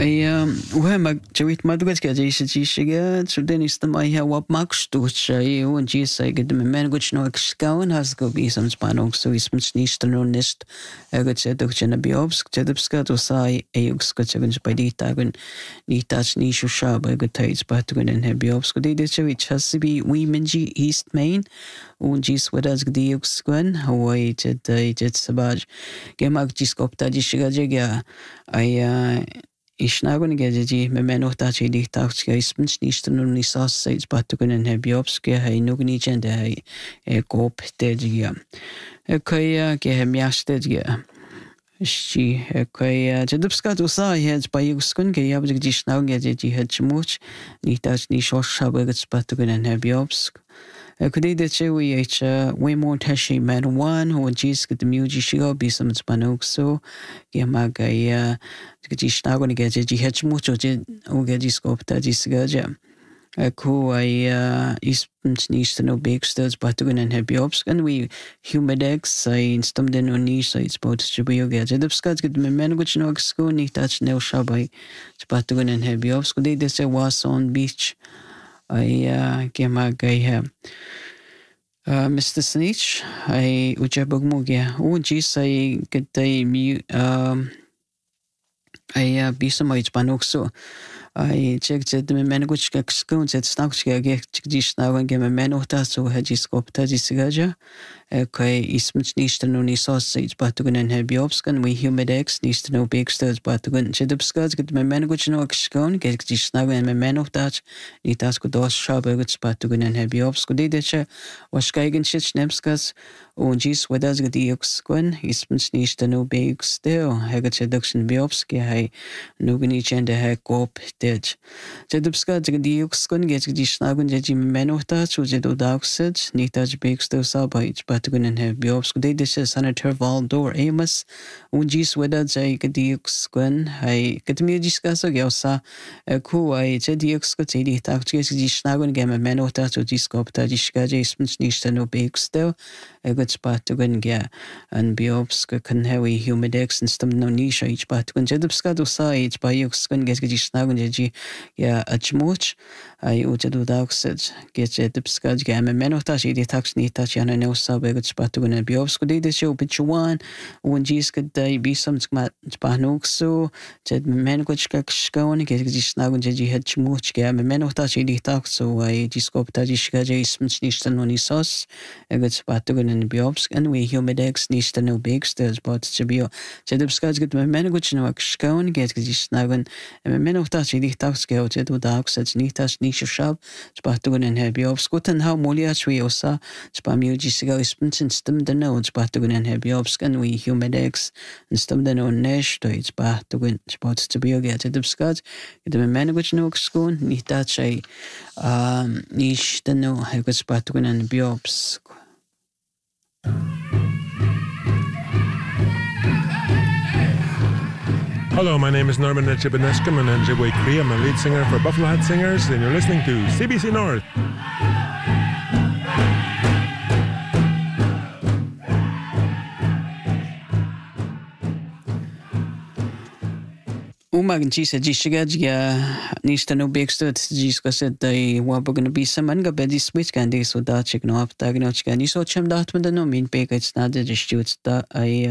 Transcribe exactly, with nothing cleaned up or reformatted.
Ai uhe mag jawit madugad ka jaysa jishiga sudan istama iha wap makstuch ai un jisa ged me men guch no exkaun has go bi sam spanong so is much nicht no nist egot se doch chena biobsk jedbska to sai eux ko chegen by di tagun ni tach ni shu shab egot tais batugun en he biobsk de de chawit has bi we minji east main un jis wedas gdi eux gwen hawaii jet jet sabaj gemag jis kopta jishiga jega ai Ishnagun geji me menota chi di tax ge ismens nicht nur ni sas seit batugun he biobske he nugni chende he e kop tedja e kaya ge he miastedja shi e kaya jedupska to sa he by uskun ge yab ge ishnagun geji he chmuch ni tax ni shosh habeget batugun he biobsk Kudide chewi echa way more tashi man one who jis get the muji shigo be some spanok so yamaga ya jishnago ni geje ji hech mucho je uge jiskop ta jisgaja ku ai is nicht no big studs batugun and happy ops and we humidex I instum den oni so it's about to be yoga jedupskat get me men guch no sko ni touch no shabai batugun and happy ops kudide se was on beach I gemaga ya Uh, Mister Snitch, I ujabogmugia. O jis I get a mu um I be some panok so. I checked the menaguch scones at Snaxia get dish now and game a menota so hedgiscopta disgaja. Okay, is much nicht no ni sausage batugun and hebiobskan we humidex needs to know big studs batugun chedupskas get me menaguch no scone get dish now and me menotach ni task dos shaberguts batugun and hebiobsku dedecha was geigen shit nemskas und jis wedas get dioxquan is much nicht no big still heget seduction biobski hay nugni chende he kop dej chedupskas get dioxquan get dish now and jeji menotach ujedo daxed ni touch big still sabait batugun and have biobsku de this Senator Valdor Amos un jis weda jai gediux gwen hai getmi discuss gelsa ku ai jedix ko tedi tak jes disnagun gem menota to discopta disgaje ismens nicht no big still a good spot to gun ge and biobsku kan hewi humidex and stum no nisha each batugun jedupska do side by yux gun get disnagun jeji ya achmuch ai ujedu daxed get jedupska gem menota jedi tak ni tak yana no sabe gut batugun and biobsku de this show bichuan un jis could be some spanok so jed men gut skon get disnagun jeji het chmuch ge menota jedi tak so ai discopta disgaje ismens nicht no ni sos a gut batugun and biobsk and we humidex nicht no big stairs but to be jedupska get men gut no skon get disnagun menota jedi tak ge jed udak sets nicht as nicht shab batugun and biobsk guten how molia chwi osa spamuji siga ismens stum the notes batugun and biobsk and we humidex and stum the no nesh to it's batugun but to be get jedupska get men gut no skon nicht that say um nicht no gut batugun and biobsk Hello, my name is Norman Chibaneskum and I'm Jibwe Cree. I'm a lead singer for Buffalo Hat Singers and you're listening to C B C North. Umag jisa jishiga jia nista no big stud jiska said they were going to be some anga bedi switch can they so that chick no up tag no chicken you so chum that when the no mean big it's not the shoots that I